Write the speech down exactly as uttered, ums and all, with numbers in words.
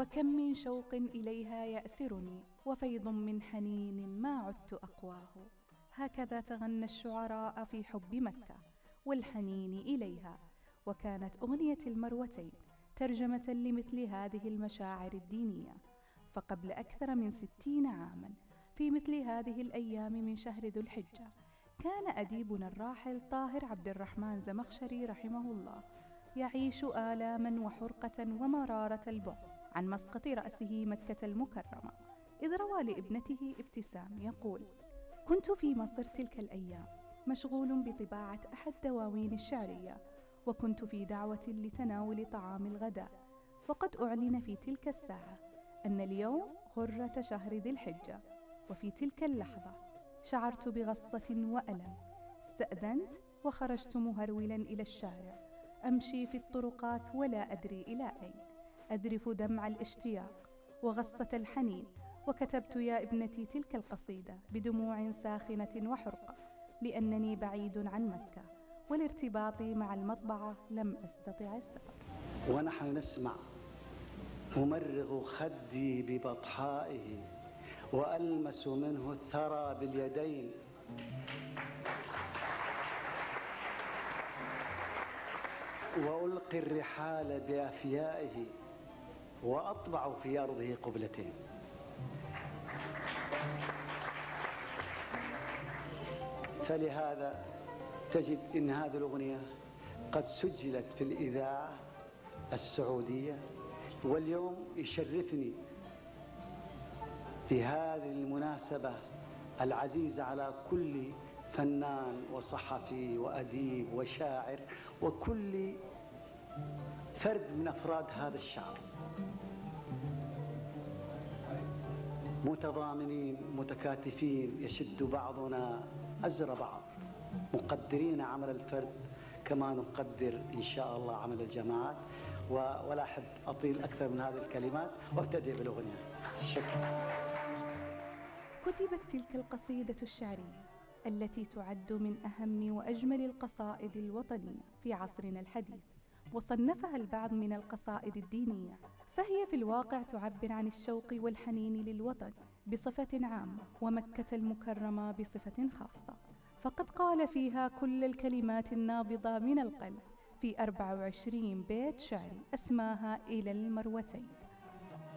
وكم من شوق إليها يأسرني، وفيض من حنين ما عدت أقواه. هكذا تغنى الشعراء في حب مكة والحنين إليها. وكانت أغنية المروتين ترجمة لمثل هذه المشاعر الدينية. فقبل أكثر من ستين عاماً في مثل هذه الأيام من شهر ذو الحجة، كان أديبنا الراحل طاهر عبد الرحمن زمخشري رحمه الله يعيش آلاما وحرقة ومرارة البعد عن مسقط رأسه مكة المكرمة، إذ روى لابنته ابتسام يقول: كنت في مصر تلك الأيام مشغول بطباعة أحد دواوين الشعرية، وكنت في دعوة لتناول طعام الغداء، وقد أعلن في تلك الساعة أن اليوم غرة شهر ذي الحجة. وفي تلك اللحظة شعرت بغصة وألم، استأذنت وخرجت مهرولا إلى الشارع، أمشي في الطرقات ولا أدري إلى أين، أذرف دمع الاشتياق وغصة الحنين، وكتبت يا ابنتي تلك القصيدة بدموع ساخنة وحرقة، لأنني بعيد عن مكة، والارتباط مع المطبعة لم أستطع السفر. ونحن نسمع أمرغ خدي ببطحائه وألمس منه الثرى باليدين، وألقي الرحال بأفيائه وأطبع في أرضه قبلتين. فلهذا تجد إن هذه الأغنية قد سجلت في الإذاعة السعودية، واليوم يشرفني في هذه المناسبة العزيزة على كل فنان وصحفي وأديب وشاعر وكل فرد من أفراد هذا الشعب، متضامنين متكاتفين، يشد بعضنا أزر بعض، مقدرين عمل الفرد كما نقدر إن شاء الله عمل الجماعات. ولا أحب أطيل أكثر من هذه الكلمات وابتدئ بالأغنية. شكرا. كتبت تلك القصيدة الشعرية التي تعد من أهم وأجمل القصائد الوطنية في عصرنا الحديث، وصنفها البعض من القصائد الدينية، فهي في الواقع تعبر عن الشوق والحنين للوطن بصفة عامة، ومكة المكرمة بصفة خاصة. فقد قال فيها كل الكلمات النابضة من القلب في أربع وعشرين بيت شعري أسماها إلى المروتين.